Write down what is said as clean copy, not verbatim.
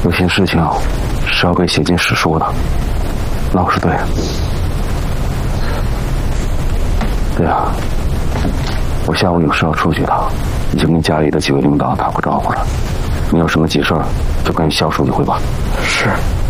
有些事情是要被写进史书的。老师对。对啊，我下午有事要出去的，已经跟家里的几位领导打过招呼了。你有什么急事儿，就跟肖书记汇报。 是。